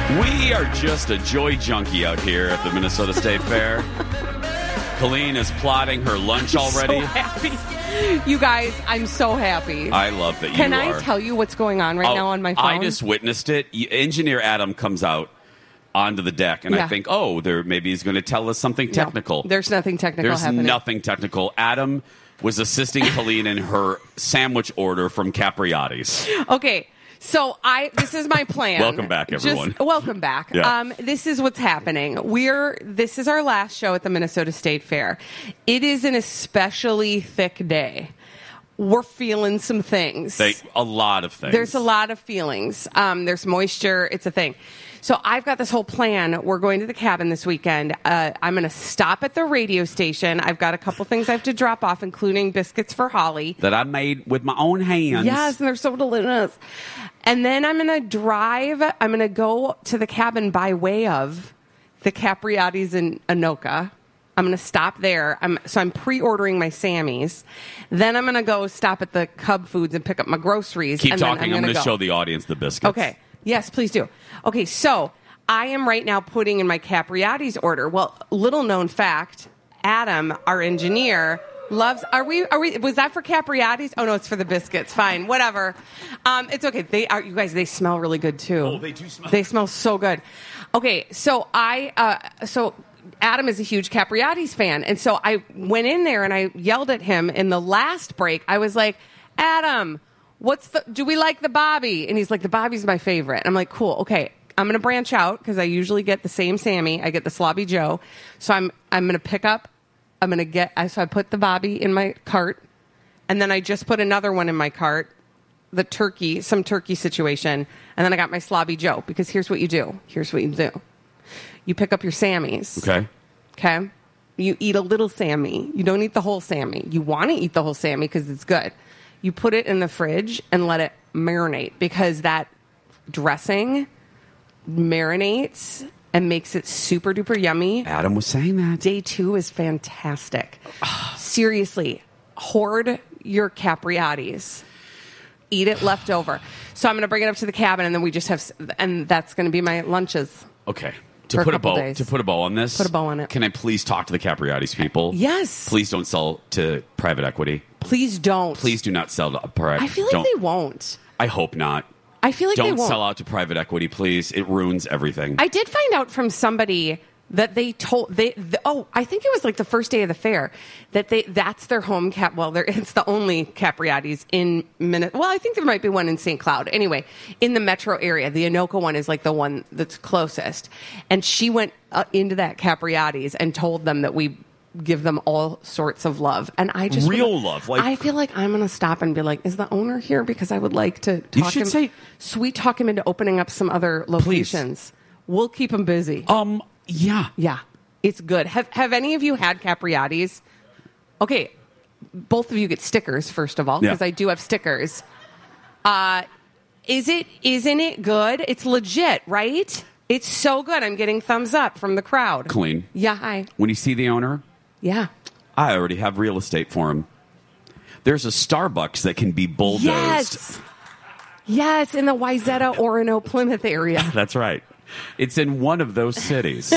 We are just a joy junkie out here at the Minnesota State Fair. Colleen is plotting her lunch already. So happy. You guys, I'm so happy. I love that Can you I are. tell you what's going on right now on my phone? I just witnessed it. Engineer Adam comes out onto the deck, and I think, maybe he's going to tell us something technical. No, there's nothing technical There's happening. nothing technical. Adam was assisting Colleen in her sandwich order from Capriati's. Okay. So this is my plan. Welcome back, everyone. Welcome back. Yeah. This is what's happening. This is our last show at the Minnesota State Fair. It is an especially thick day. We're feeling some things. A lot of things. There's a lot of feelings. There's moisture. It's a thing. So I've got this whole plan. We're going to the cabin this weekend. I'm going to stop at the radio station. I've got a couple things I have to drop off, including biscuits for Holly. That I made with my own hands. Yes, and they're so delicious. And then I'm going to drive. I'm going to go to the cabin by way of the Capriati's in Anoka. I'm going to stop there. I'm pre-ordering my Sammys. Then I'm going to go stop at the Cub Foods and pick up my groceries. Keep and talking. I'm going to show the audience the biscuits. Okay. Yes, please do. Okay, so I am right now putting in my Capriati's order. Well, little known fact, Adam, our engineer, loves. Are we? Was that for Capriati's? Oh no, it's for the biscuits. Fine, whatever. It's okay. You guys. They smell really good too. Oh, they do smell. They smell so good. Okay, so Adam is a huge Capriati's fan, and so I went in there and I yelled at him in the last break. I was like, Adam, do we like the Bobby? And he's like, the Bobby's my favorite. I'm like, cool. Okay. I'm going to branch out because I usually get the same Sammy. I get the Slobby Joe. So I'm going to pick up, so I put the Bobby in my cart, and then I just put another one in my cart, some turkey situation, and then I got my Slobby Joe, because here's what you do. You pick up your Sammys. Okay? You eat a little Sammy. You don't eat the whole Sammy. You want to eat the whole Sammy because it's good. You put it in the fridge and let it marinate, because that dressing marinates and makes it super duper yummy. Adam was saying that. Day 2 is fantastic. Seriously, hoard your Capriati's. Eat it leftover. So I'm going to bring it up to the cabin, and then we just have, and that's going to be my lunches. Okay. To put a bow on this. Put a bow on it. Can I please talk to the Capriati's people? Yes. Please don't sell to private equity. Please don't. Please do not sell to private. I feel like they won't. I hope not. I feel like they won't. Don't sell out to private equity, please. It ruins everything. I did find out from somebody that I think it was like the first day of the fair, that's their home cap. Well, it's the only Capriati's in Minnesota. Well, I think there might be one in St. Cloud. Anyway, in the metro area, the Anoka one is like the one that's closest. And she went into that Capriati's and told them that we give them all sorts of love. And I just love. Like, I feel like I'm going to stop and be like, is the owner here? Because I would like to sweet talk him into opening up some other locations. Please. We'll keep him busy. Yeah, it's good. Have any of you had Capriati's? Okay, both of you get stickers, first of all, because I do have stickers. Isn't it good? It's legit, right? It's so good. I'm getting thumbs up from the crowd. Colleen. Yeah, hi. When you see the owner, I already have real estate for him. There's a Starbucks that can be bulldozed. Yes, in the Wayzata, Orono, Plymouth area. That's right. It's in one of those cities.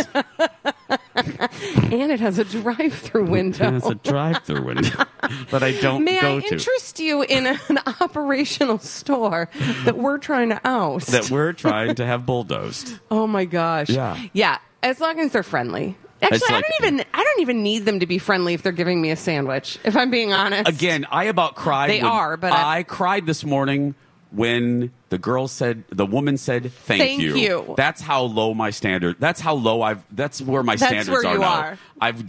And it has a drive-through window. It has a drive-through window that I don't go to. May I interest you in an operational store that we're trying to oust? That we're trying to have bulldozed. Oh, my gosh. Yeah, as long as they're friendly. Actually, I don't even need them to be friendly if they're giving me a sandwich, if I'm being honest. Again, I about cried. I cried this morning when the woman said, thank you. That's how low my standard. That's where my standards are now. I've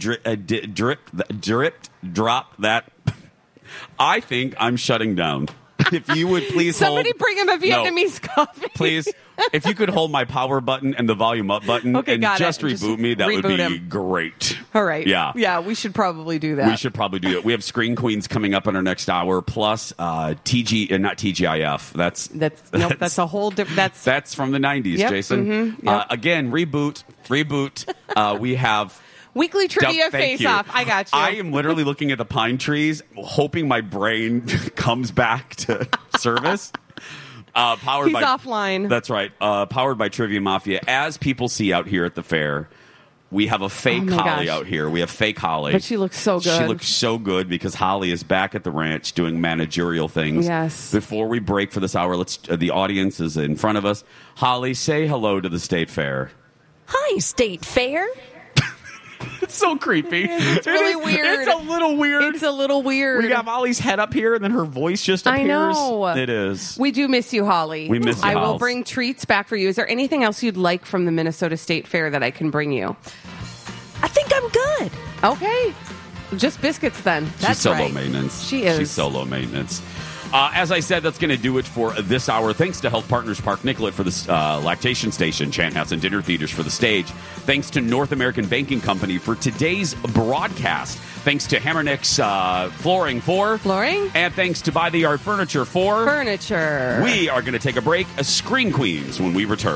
dropped that. I think I'm shutting down. If you would please Somebody bring him a Vietnamese coffee. Please. If you could hold my power button and the volume up button and just reboot me, that would be great. All right. Yeah, we should probably do that. We have Screen Queens coming up in our next hour, plus not TGIF. That's a whole different. That's from the 90s, Jason. Mm-hmm, yep. Again, reboot. We have Weekly Trivia Face-Off. I got you. I am literally looking at the pine trees, hoping my brain comes back to service. He's offline. That's right. Powered by Trivia Mafia. As people see out here at the fair, we have a fake Holly out here. We have fake Holly. But she looks so good. She looks so good because Holly is back at the ranch doing managerial things. Yes. Before we break for this hour, the audience is in front of us. Holly, say hello to the State Fair. Hi, State Fair. It's so creepy. It's really weird. It's a little weird. It's a little weird. We have Holly's head up here, and then her voice just appears. I know. It is. We do miss you, Holly. We miss you, I will bring treats back for you. Is there anything else you'd like from the Minnesota State Fair that I can bring you? I think I'm good. Okay. Just biscuits, then. She's so low maintenance. She is. She's so low maintenance. As I said, that's going to do it for this hour. Thanks to Health Partners Park Nicollet for the lactation station, Chanhassen Dinner Theaters for the stage. Thanks to North American Banking Company for today's broadcast. Thanks to Hammernix Flooring for flooring. And thanks to By the Yard Furniture for furniture. We are going to take a break as Screen Queens when we return.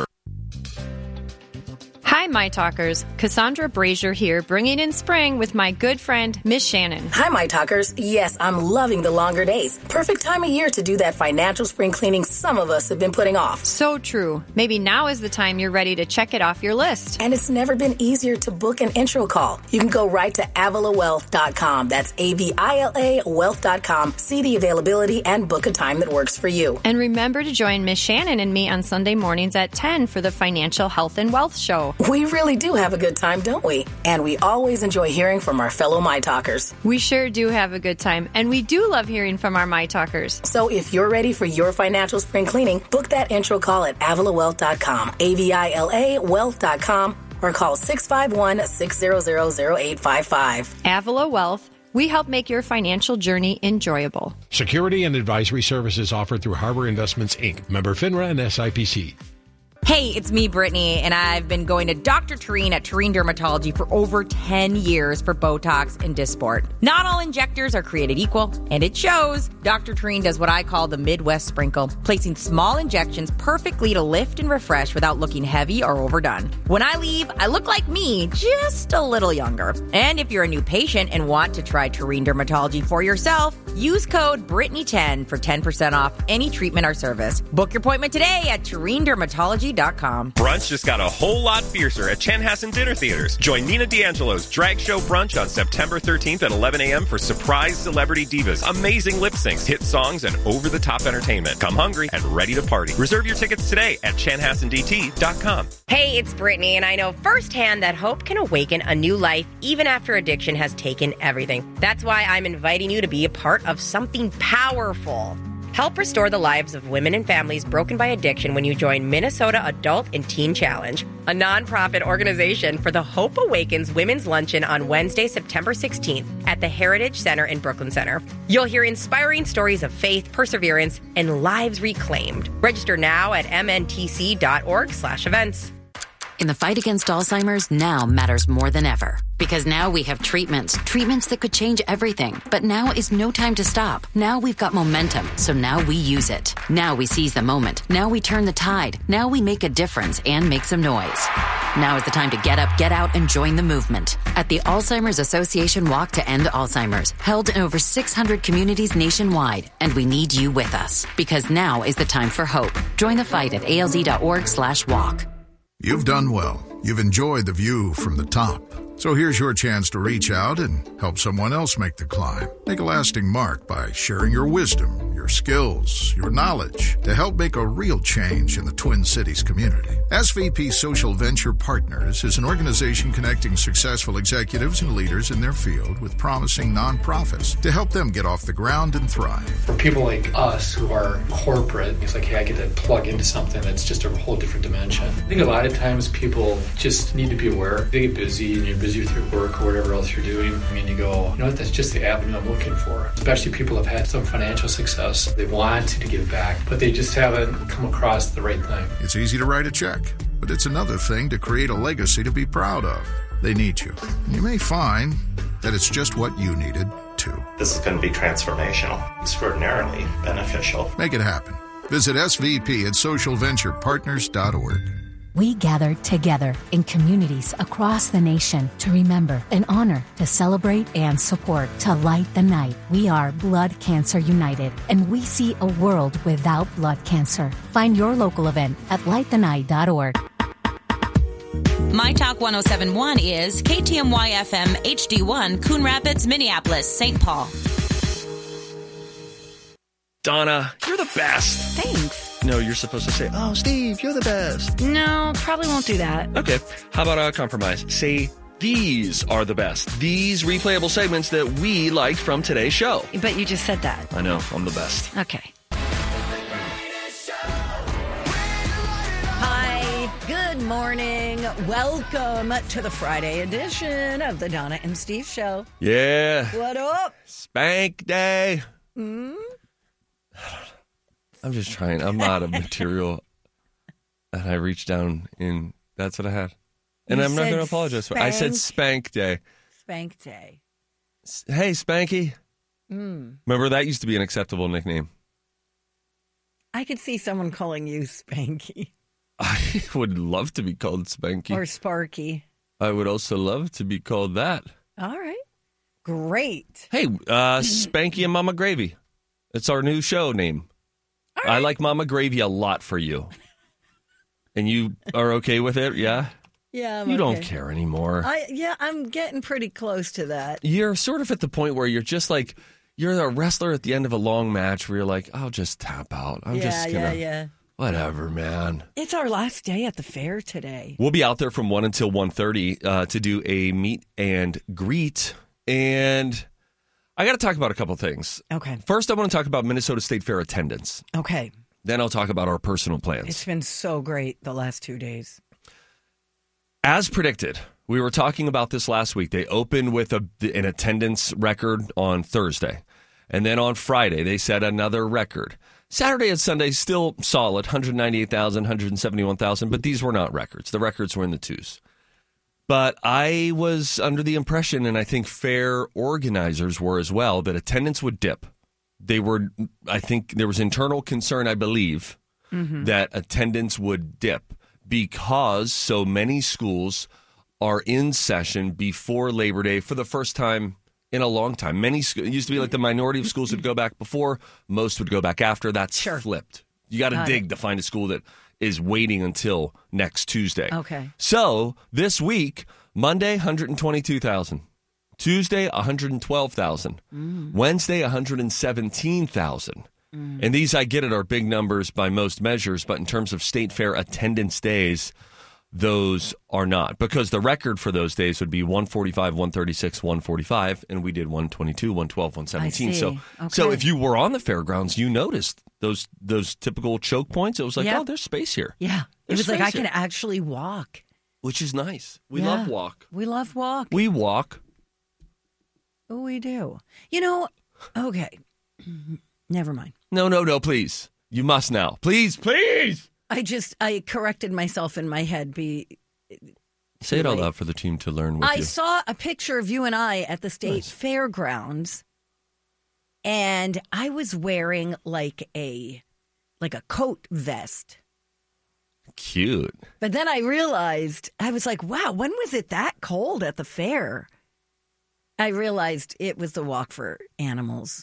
Hi, My Talkers. Cassandra Brazier here, bringing in spring with my good friend, Miss Shannon. Hi, My Talkers. Yes, I'm loving the longer days. Perfect time of year to do that financial spring cleaning some of us have been putting off. So true. Maybe now is the time you're ready to check it off your list. And it's never been easier to book an intro call. You can go right to AvilaWealth.com. That's AVILA Wealth.com. See the availability and book a time that works for you. And remember to join Miss Shannon and me on Sunday mornings at 10 for the Financial Health and Wealth Show. We really do have a good time, don't we? And we always enjoy hearing from our fellow My Talkers. We sure do have a good time, and we do love hearing from our My Talkers. So if you're ready for your financial spring cleaning, book that intro call at AvilaWealth.com, AVILA Wealth.com, or call 651-600-0855. Avila Wealth. We help make your financial journey enjoyable. Security and advisory services offered through Harbor Investments, Inc., member FINRA and SIPC. Hey, it's me, Brittany, and I've been going to Dr. Tureen at Tureen Dermatology for over 10 years for Botox and Dysport. Not all injectors are created equal, and it shows. Dr. Tureen does what I call the Midwest sprinkle, placing small injections perfectly to lift and refresh without looking heavy or overdone. When I leave, I look like me, just a little younger. And if you're a new patient and want to try Tureen Dermatology for yourself, use code Brittany10 for 10% off any treatment or service. Book your appointment today at TureenDermatology.com. Brunch just got a whole lot fiercer at Chanhassen Dinner Theaters. Join Nina D'Angelo's Drag Show Brunch on September 13th at 11 a.m. for surprise celebrity divas, amazing lip syncs, hit songs, and over-the-top entertainment. Come hungry and ready to party. Reserve your tickets today at chanhassendt.com. Hey, it's Brittany, and I know firsthand that hope can awaken a new life even after addiction has taken everything. That's why I'm inviting you to be a part of something powerful. Help restore the lives of women and families broken by addiction when you join Minnesota Adult and Teen Challenge, a nonprofit organization for the Hope Awakens Women's Luncheon on Wednesday, September 16th at the Heritage Center in Brooklyn Center. You'll hear inspiring stories of faith, perseverance, and lives reclaimed. Register now at mntc.org/events. In the fight against Alzheimer's, now matters more than ever. Because now we have treatments that could change everything. But now is no time to stop. Now we've got momentum, so now we use it. Now we seize the moment. Now we turn the tide. Now we make a difference and make some noise. Now is the time to get up, get out, and join the movement. At the Alzheimer's Association Walk to End Alzheimer's, held in over 600 communities nationwide. And we need you with us. Because now is the time for hope. Join the fight at alz.org/walk. You've done well. You've enjoyed the view from the top. So here's your chance to reach out and help someone else make the climb. Make a lasting mark by sharing your wisdom, your skills, your knowledge to help make a real change in the Twin Cities community. SVP Social Venture Partners is an organization connecting successful executives and leaders in their field with promising nonprofits to help them get off the ground and thrive. For people like us who are corporate, it's like, hey, I get to plug into something that's just a whole different dimension. I think a lot of times people just need to be aware. They get busy and you're busy with your work or whatever else you're doing. I mean, you go, you know what, that's just the avenue I'm looking for. Especially people have had some financial success. They want to give back, but they just haven't come across the right thing. It's easy to write a check, but it's another thing to create a legacy to be proud of. They need you. And you may find that it's just what you needed, too. This is going to be transformational, extraordinarily beneficial. Make it happen. Visit SVP at socialventurepartners.org. We gather together in communities across the nation to remember and honor, to celebrate and support, to light the night. We are Blood Cancer United, and we see a world without blood cancer. Find your local event at lighttenight.org. My Talk 1071 is KTMY FM HD1, Coon Rapids, Minneapolis, St. Paul. Donna, you're the best. Thanks. No, you're supposed to say, oh, Steve, you're the best. No, probably won't do that. Okay. How about a compromise? Say, these are the best. These replayable segments that we liked from today's show. But you just said that. I know. I'm the best. Okay. Hi. Good morning. Welcome to the Friday edition of the Donna and Steve Show. Yeah. What up? Spank day. I'm just trying. I'm out of material. And I reached down and that's what I had. And I'm not going to apologize for it. I said spank day. Spank day. Hey, Spanky. Remember, that used to be an acceptable nickname. I could see someone calling you Spanky. I would love to be called Spanky. Or Sparky. I would also love to be called that. All right. Great. Hey, Spanky and Mama Gravy. It's our new show name. Right. I like Mama Gravy a lot for you. And you are okay with it? Yeah? Yeah, You don't care anymore. I'm getting pretty close to that. You're sort of at the point where you're just like, you're a wrestler at the end of a long match where you're like, I'll just tap out. I'm just going to, whatever, man. It's our last day at the fair today. We'll be out there from 1 until 1:30 to do a meet and greet. And I got to talk about a couple things. Okay. First, I want to talk about Minnesota State Fair attendance. Okay. Then I'll talk about our personal plans. It's been so great the last 2 days. As predicted, we were talking about this last week. They opened with an attendance record on Thursday. And then on Friday, they set another record. Saturday and Sunday, still solid, 198,000, 171,000. But these were not records. The records were in the twos. But I was under the impression, and I think fair organizers were as well, that attendance would dip. I think there was internal concern, I believe, that attendance would dip because so many schools are in session before Labor Day for the first time in a long time. It used to be like the minority of schools would go back before, most would go back after. That's flipped. You got to dig to find a school that is waiting until next Tuesday. Okay. So this week, Monday, 122,000. Tuesday, 112,000. Wednesday, 117,000. And these, I get it, are big numbers by most measures, but in terms of state fair attendance days, those are not. Because the record for those days would be 145, 136, 145, and we did 122, 112, 117. So if you were on the fairgrounds, you noticed those typical choke points. It was like, oh, there's space here. Yeah. It was like, I can actually walk. Which is nice. We love walk. We love walk. We walk. Oh, we do. Okay. Never mind. No, please. You must now. Please. I corrected myself in my head. Say it out loud for the team to learn with you. I saw a picture of you and I at the state fairgrounds, and I was wearing like a coat vest. Cute. But then I realized, I was like, wow, when was it that cold at the fair? I realized it was the Walk for Animals.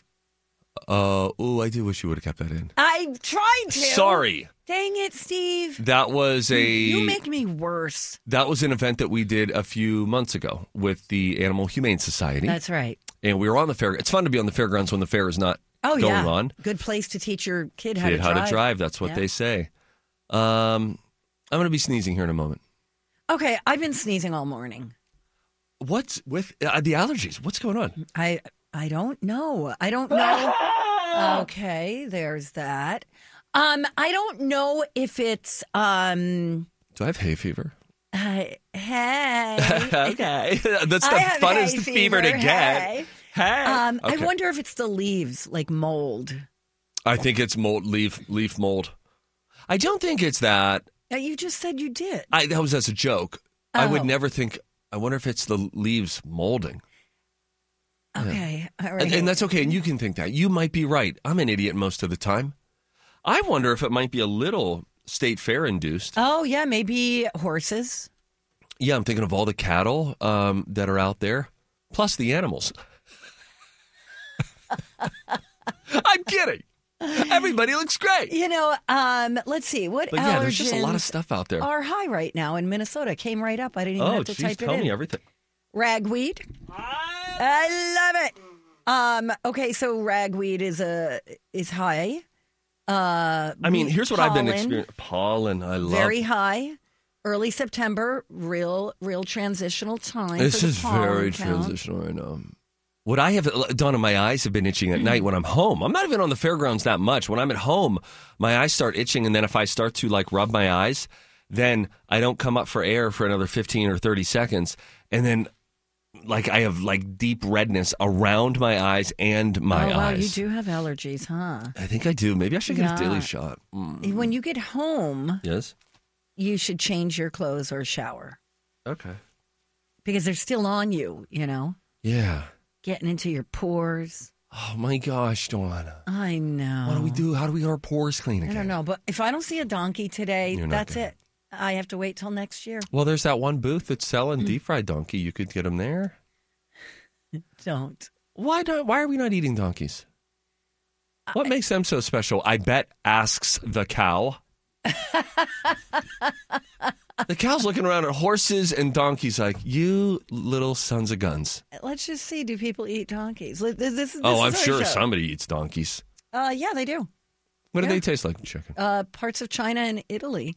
I do wish you would have kept that in. I tried to. Sorry. Dang it, Steve. That was You make me worse. That was an event that we did a few months ago with the Animal Humane Society. That's right. And we were on the fair. It's fun to be on the fairgrounds when the fair is not going on. Good place to teach your kid how to drive. That's what they say. I'm going to be sneezing here in a moment. Okay, I've been sneezing all morning. What's with the allergies? What's going on? I don't know. Okay, there's that. I don't know if it's Do I have hay fever? Hey. Okay. That's the funnest fever to get. Hey. I wonder if it's the leaves, like mold. I think it's leaf mold. I don't think it's that. You just said you did. That was as a joke. Oh. I would never think. I wonder if it's the leaves molding. Okay. Yeah. All right. And that's okay. And you can think that. You might be right. I'm an idiot most of the time. I wonder if it might be a little state fair induced. Oh, yeah, maybe horses. Yeah, I'm thinking of all the cattle that are out there, plus the animals. I'm kidding. Everybody looks great. Let's see. What allergens yeah, there's just a lot of stuff out there. Are high right now in Minnesota. Came right up. I didn't even have to type it in. Tell me everything. Ragweed. I love it. Okay, so ragweed is high. Here's what I've been experiencing. Pollen, I love. Very high. Early September, real transitional time. This is very transitional right now. What I have done, my eyes have been itching at night when I'm home. I'm not even on the fairgrounds that much. When I'm at home, my eyes start itching, and then if I start to rub my eyes, then I don't come up for air for another 15 or 30 seconds, and then I have deep redness around my eyes and my eyes. Wow, you do have allergies, huh? I think I do. Maybe I should get a daily shot. When you get home, yes, you should change your clothes or shower. Okay. Because they're still on you, Yeah. Getting into your pores. Oh, my gosh, Dawn. I know. What do we do? How do we get our pores clean again? I don't know, but if I don't see a donkey today, that's it. I have to wait till next year. Well, there's that one booth that's selling deep-fried donkey. You could get them there. Don't. Why are we not eating donkeys? What makes them so special? I bet asks the cow. The cow's looking around at horses and donkeys like, you little sons of guns. Let's just see, do people eat donkeys? I'm sure somebody eats donkeys. Yeah, they do. What do they taste like? Chicken. Parts of China and Italy.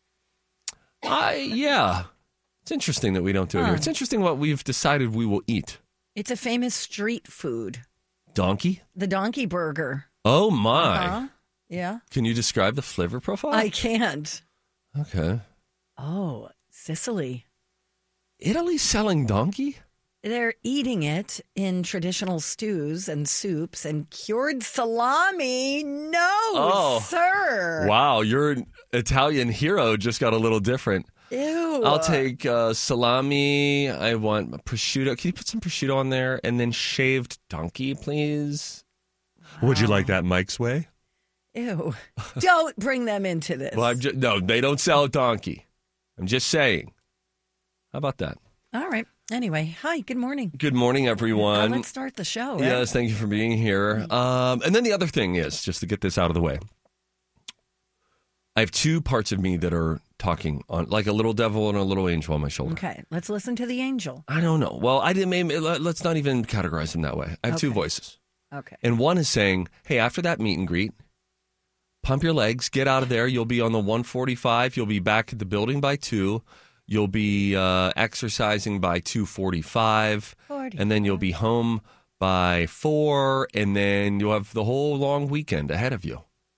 Yeah. It's interesting that we don't do it here. It's interesting what we've decided we will eat. It's a famous street food. Donkey? The donkey burger. Oh, my. Yeah. Can you describe the flavor profile? I can't. Okay. Oh, Sicily. Italy's selling donkey? They're eating it in traditional stews and soups and cured salami. No, sir. Wow, your Italian hero just got a little different. Ew. I'll take salami. I want prosciutto. Can you put some prosciutto on there? And then shaved donkey, please? Wow. Would you like that Mike's way? Ew. Don't bring them into this. Well, no, they don't sell a donkey. I'm just saying. How about that? All right. Anyway, hi, good morning. Good morning, everyone. Let's start the show. Right? Yes, thank you for being here. And then the other thing is, just to get this out of the way, I have two parts of me that are talking on, like a little devil and a little angel on my shoulder. Okay, let's listen to the angel. I don't know. Well, let's not even categorize them that way. I have two voices. Okay. And one is saying, hey, after that meet and greet, pump your legs, get out of there. You'll be on the 1:45. You'll be back at the building by 2. You'll be exercising by 2:45, and then you'll be home by 4, and then you'll have the whole long weekend ahead of you.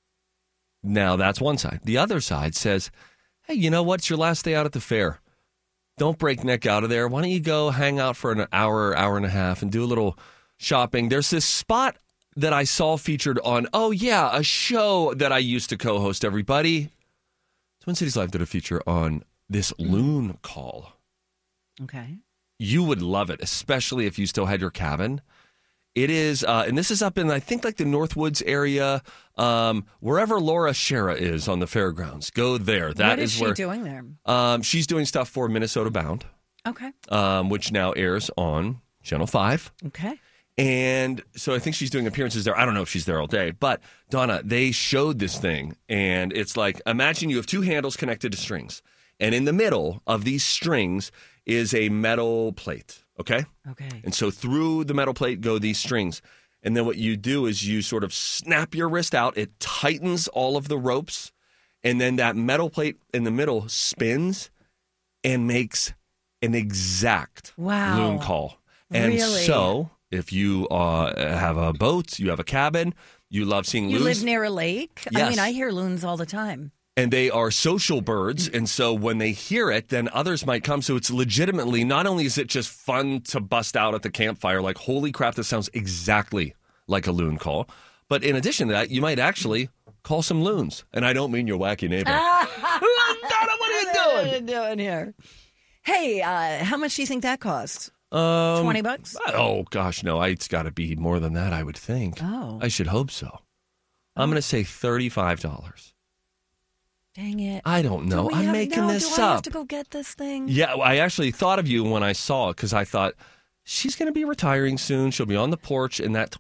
Now, that's one side. The other side says, hey, you know what? It's your last day out at the fair. Don't break neck out of there. Why don't you go hang out for an hour, hour and a half, and do a little shopping? There's this spot that I saw featured on, a show that I used to co-host, everybody. Twin Cities Live did a feature on this loon call. Okay. You would love it, especially if you still had your cabin. It is, and this is up in, I think, like the Northwoods area, wherever Laura Shera is on the fairgrounds. Go there. What is she doing there? She's doing stuff for Minnesota Bound. Okay. Which now airs on Channel 5. Okay. And so I think she's doing appearances there. I don't know if she's there all day. But, Donna, they showed this thing, and it's like, imagine you have two handles connected to strings. And in the middle of these strings is a metal plate, okay? Okay. And so through the metal plate go these strings. And then what you do is you sort of snap your wrist out. It tightens all of the ropes. And then that metal plate in the middle spins and makes an exact loon call. And really? So if you have a boat, you have a cabin, you love seeing loons. You live near a lake? Yes. I mean, I hear loons all the time. And they are social birds, and so when they hear it, then others might come. So it's legitimately, not only is it just fun to bust out at the campfire, like, holy crap, this sounds exactly like a loon call. But in addition to that, you might actually call some loons. And I don't mean your wacky neighbor. Donna, what are you doing here? Hey, how much do you think that costs? $20? Oh, gosh, no. It's got to be more than that, I would think. Oh. I should hope so. I'm going to say $35. Dang it. I don't know. I'm making this up. Do I have to go get this thing? Yeah, I actually thought of you when I saw it because I thought she's going to be retiring soon. She'll be on the porch and that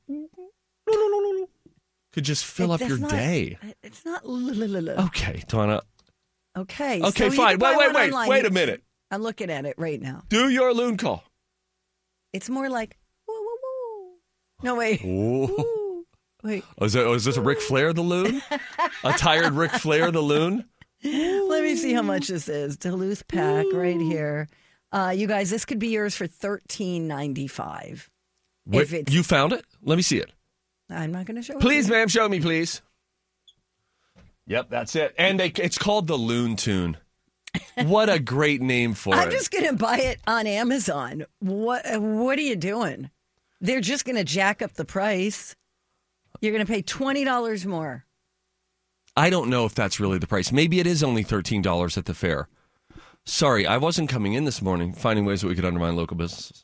could just fill up your day. It's not. Okay, Donna. Okay. Okay, so fine. Wait a minute. I'm looking at it right now. Do your loon call. It's more like, woo, woo, woo. No, wait. Ooh. Wait. Oh, is this a Ric Flair the loon? A tired Ric Flair the loon? Let me see how much this is. Duluth pack right here. You guys, this could be yours for $13.95. Wait, you found it? Let me see it. I'm not going to show it. Please, ma'am, show me, please. Yep, that's it. And it's called the Loon Tune. What a great name for it. I'm just going to buy it on Amazon. What are you doing? They're just going to jack up the price. You're going to pay $20 more. I don't know if that's really the price. Maybe it is only $13 at the fair. Sorry, I wasn't coming in this morning finding ways that we could undermine local businesses.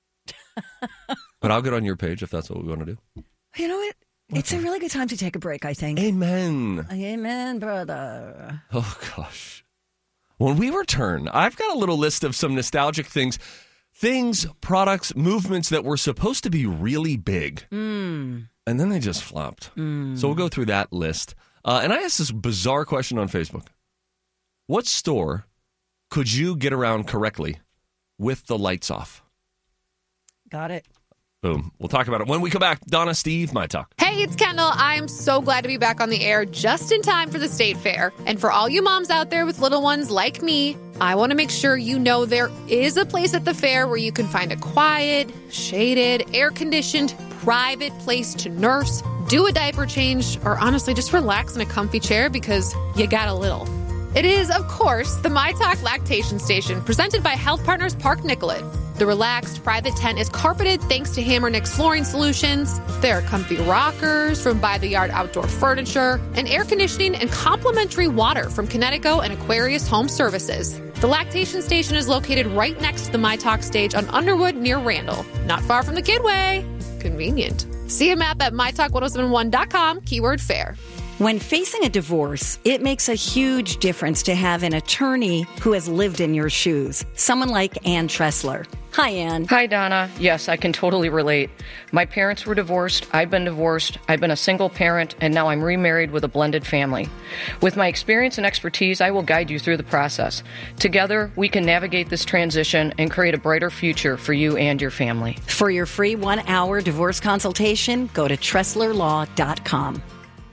But I'll get on your page if that's what we want to do. You know what? It's a really good time to take a break, I think. Amen. Amen, brother. Oh, gosh. When we return, I've got a little list of some nostalgic things, products, movements that were supposed to be really big. And then they just flopped. So we'll go through that list. And I asked this bizarre question on Facebook. What store could you get around correctly with the lights off? Got it. Boom. We'll talk about it when we come back. Donna, Steve, My Talk. Hey, it's Kendall. I'm so glad to be back on the air just in time for the state fair. And for all you moms out there with little ones like me, I want to make sure you know there is a place at the fair where you can find a quiet, shaded, air-conditioned, private place to nurse, do a diaper change, or honestly just relax in a comfy chair because you got a little. It is, of course, the My Talk Lactation Station, presented by Health Partners Park Nicollet. The relaxed private tent is carpeted thanks to Hammer Nick's flooring solutions. There are comfy rockers from By the Yard Outdoor Furniture, and air conditioning and complimentary water from Connecticut and Aquarius Home Services. The Lactation Station is located right next to the My Talk stage on Underwood near Randall, not far from the Kidway. Convenient. See a map at mytalk1071.com, keyword fair. When facing a divorce, it makes a huge difference to have an attorney who has lived in your shoes. Someone like Ann Tressler. Hi, Ann. Hi, Donna. Yes, I can totally relate. My parents were divorced. I've been divorced. I've been a single parent, and now I'm remarried with a blended family. With my experience and expertise, I will guide you through the process. Together, we can navigate this transition and create a brighter future for you and your family. For your free 1-hour divorce consultation, go to TresslerLaw.com.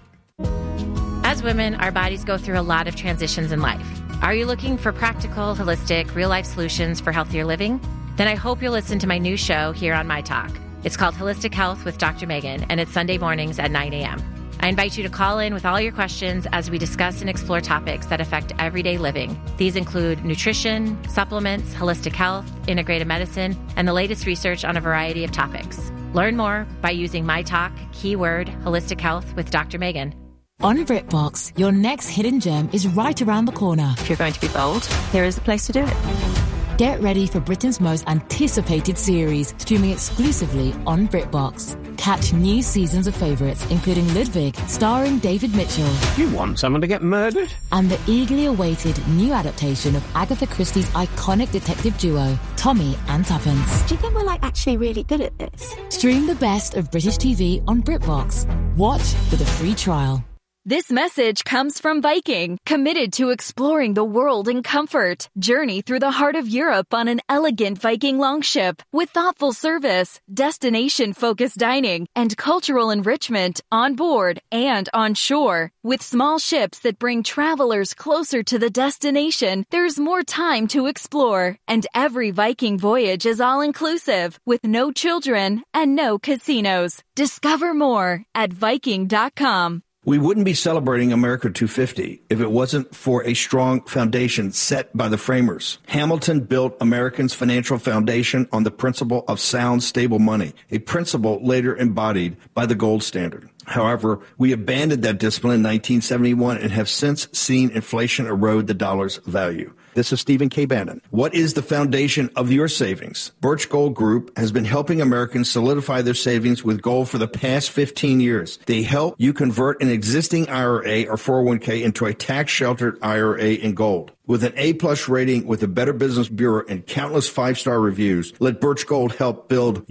As women, our bodies go through a lot of transitions in life. Are you looking for practical, holistic, real-life solutions for healthier living? Then I hope you'll listen to my new show here on My Talk. It's called Holistic Health with Dr. Megan, and it's Sunday mornings at 9 a.m. I invite you to call in with all your questions as we discuss and explore topics that affect everyday living. These include nutrition, supplements, holistic health, integrative medicine, and the latest research on a variety of topics. Learn more by using My Talk, keyword Holistic Health with Dr. Megan. On BritBox, your next hidden gem is right around the corner. If you're going to be bold, here is the place to do it. Get ready for Britain's most anticipated series, streaming exclusively on BritBox. Catch new seasons of favourites, including Ludwig, starring David Mitchell. You want someone to get murdered? And the eagerly awaited new adaptation of Agatha Christie's iconic detective duo, Tommy and Tuppence. Do you think we're actually really good at this? Stream the best of British TV on BritBox. Watch with a free trial. This message comes from Viking, committed to exploring the world in comfort. Journey through the heart of Europe on an elegant Viking longship with thoughtful service, destination-focused dining, and cultural enrichment on board and on shore. With small ships that bring travelers closer to the destination, there's more time to explore. And every Viking voyage is all-inclusive, with no children and no casinos. Discover more at Viking.com. We wouldn't be celebrating America 250 if it wasn't for a strong foundation set by the framers. Hamilton built Americans' financial foundation on the principle of sound, stable money, a principle later embodied by the gold standard. However, we abandoned that discipline in 1971 and have since seen inflation erode the dollar's value. This is Stephen K. Bannon. What is the foundation of your savings? Birch Gold Group has been helping Americans solidify their savings with gold for the past 15 years. They help you convert an existing IRA or 401k into a tax-sheltered IRA in gold. With an A-plus rating with the Better Business Bureau and countless 5-star reviews, let Birch Gold help build